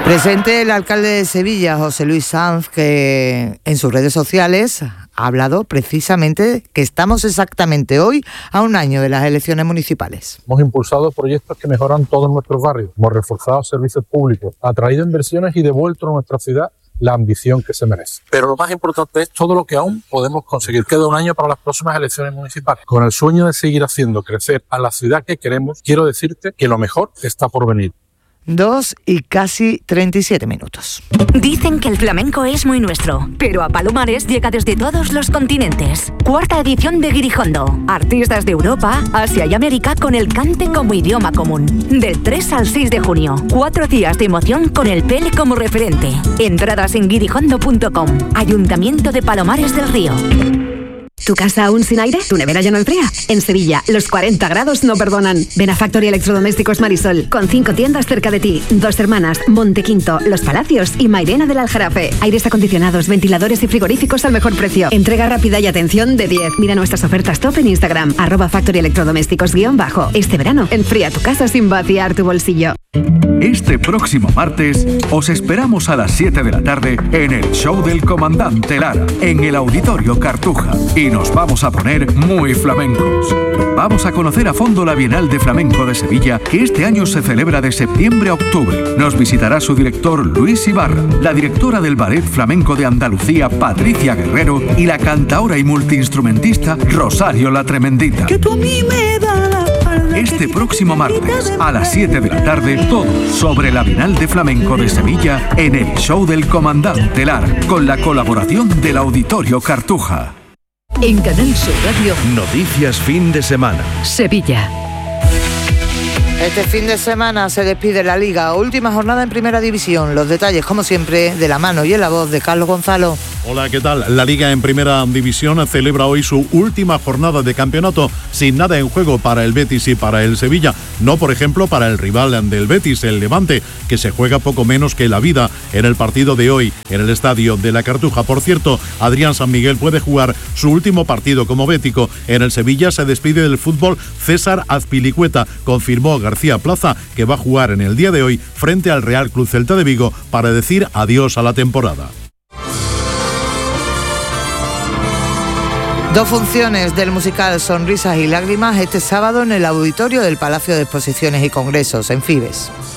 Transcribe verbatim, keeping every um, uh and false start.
Presente el alcalde de Sevilla, José Luis Sanz, que en sus redes sociales ha hablado precisamente que estamos exactamente hoy a un año de las elecciones municipales. Hemos impulsado proyectos que mejoran todos nuestros barrios, hemos reforzado servicios públicos, atraído inversiones y devuelto a nuestra ciudad la ambición que se merece. Pero lo más importante es todo lo que aún podemos conseguir. Queda un año para las próximas elecciones municipales. Con el sueño de seguir haciendo crecer a la ciudad que queremos, quiero decirte que lo mejor está por venir. Dos y casi treinta y siete minutos. Dicen que el flamenco es muy nuestro, pero a Palomares llega desde todos los continentes. Cuarta edición de Guirijondo. Artistas de Europa, Asia y América con el cante como idioma común. Del tres al seis de junio. Cuatro días de emoción con el P L como referente. Entradas en guirijondo punto com. Ayuntamiento de Palomares del Río. ¿Tu casa aún sin aire? ¿Tu nevera ya no enfría? En Sevilla, los cuarenta grados no perdonan. Ven a Factory Electrodomésticos Marisol, con cinco tiendas cerca de ti. Dos Hermanas, Montequinto, Los Palacios y Mairena del Aljarafe. Aires acondicionados, ventiladores y frigoríficos al mejor precio. Entrega rápida y atención de diez. Mira nuestras ofertas top en Instagram, arroba Factory Electrodomésticos guión bajo. Este verano, enfría tu casa sin vaciar tu bolsillo. Este próximo martes os esperamos a las siete de la tarde en el show del Comandante Lara, en el Auditorio Cartuja. Y nos vamos a poner muy flamencos. Vamos a conocer a fondo la Bienal de Flamenco de Sevilla, que este año se celebra de septiembre a octubre. Nos visitará su director Luis Ibarra, la directora del Ballet Flamenco de Andalucía Patricia Guerrero y la cantaora y multiinstrumentista Rosario la Tremendita. Que tú a mí me da la palma. Este próximo martes a las siete de la tarde, todo sobre la Bienal de Flamenco de Sevilla en el show del Comandante Lara, con la colaboración del Auditorio Cartuja. En Canal Sur Radio, noticias fin de semana. Sevilla. Este fin de semana se despide la Liga, última jornada en Primera División. Los detalles, como siempre, de la mano y en la voz de Carlos Gonzalo. Hola, ¿qué tal? La Liga en Primera División celebra hoy su última jornada de campeonato sin nada en juego para el Betis y para el Sevilla. No, por ejemplo, para el rival del Betis, el Levante, que se juega poco menos que la vida en el partido de hoy en el estadio de la Cartuja. Por cierto, Adrián San Miguel puede jugar su último partido como bético. En el Sevilla se despide del fútbol César Azpilicueta. Confirmó García Plaza que va a jugar en el día de hoy frente al Real Club Celta de Vigo para decir adiós a la temporada. Dos funciones del musical Sonrisas y Lágrimas este sábado en el auditorio del Palacio de Exposiciones y Congresos, en Fibes.